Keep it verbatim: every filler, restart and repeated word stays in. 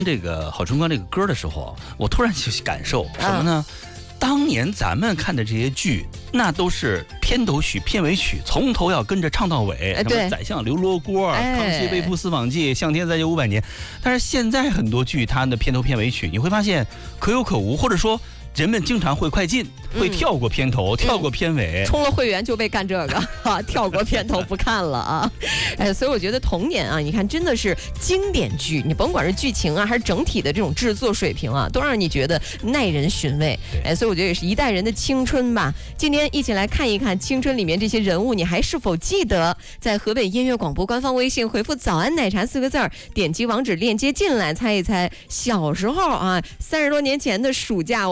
这个好春光这个歌的时候，我突然去感受什么呢？啊、当年咱们看的这些剧，那都是片头曲、片尾曲，从头要跟着唱到尾。 哎、 什么宰相刘罗锅、哎、康熙微服私访记、向天再借五百年。但是现在很多剧，它的片头、片尾曲，你会发现可有可无，或者说人们经常会快进。会跳过片头、嗯、跳过片尾， 充了会员就被干这个啊，跳过片头不看了啊，哎，所以我觉得童年啊，你看真的是经典剧，你甭管是剧情啊，还是整体的这种制作水平啊，都让你觉得耐人寻味，哎，所以我觉得也是一代人的青春吧。今天一起来看一看青春里面这些人物，你还是否记得？在河北音乐广播官方微信回复“早安奶茶”四个字儿，点击网址链接进来，猜一猜小时候啊，三十多年前的暑假。